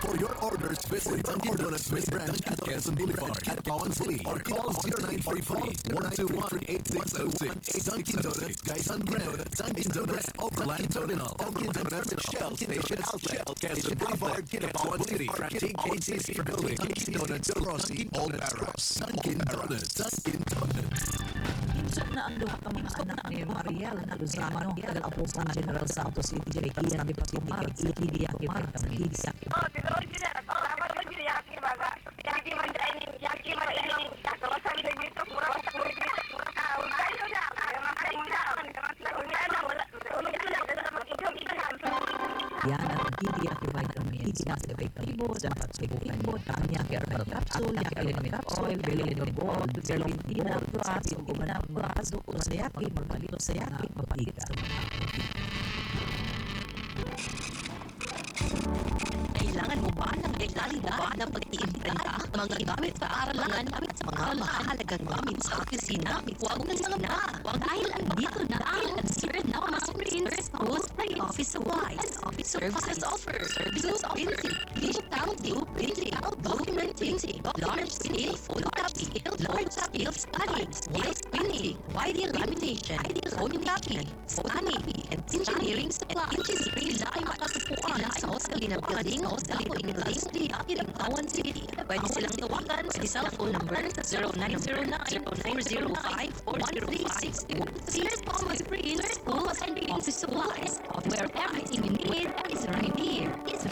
For your orders, visit Dunkin' Donuts Main Branch at Quezon Boulevard at Pawan City or call 0945-121-8606. Dunkin' Donuts, Quezon Brand. Dunkin' Donuts, Overland Terminal. Dunkin' Donuts, Shell Station Outlet. Quezon Boulevard, Pawan City. Tracking KCC Building. Dunkin' Donuts, Crossing All Barracks. Dunkin' Donuts, Dunkin' Donuts. Insok na ang duha ka mga anak ni Mariel na Luzano, taga-apusan General Santos City, Jerikia, sa Departamento, Ikidiyaki, Ikidiyaki. Oh, tinuod sila. Tama naman sila yaki baga. Yaki man dahil kaso sabi na dito, pura dito, pura kaon. Dahil ko siya, mamatay mo siya. Wala sa mag-ibig Yan ang Ikidiyaki vitamins, nasa epektibo, dapat siguro kanya herbal capsule, element oil, bilhin ng gold, serpentina, plus, kumanap, plus, sayaki, magbalito sayaki, mapalita sa mga Kailangan mo ba ng detalidad na pag-iimbenta mga gamit sa aralangan at sa mga mahalagang gamit sa opisina? Huwag nang sangamba dahil andito na ang Sir Thomas Prince Post-Study Office Supplies. Services offer printing, digital printing, documenting, large-scale photocopy, large-scale study, white printing, wide lamination, photocopy, scanning, and engineering supplies. Sila ay makasupuan sa Oskalina Building o sa Lipoing Last Street, Tawan City. Pwede silang tawagan sa cellphone number sa 0909-405-4362. Sir Thomas Prince School and Office Supplies, where everything you need is right here. It's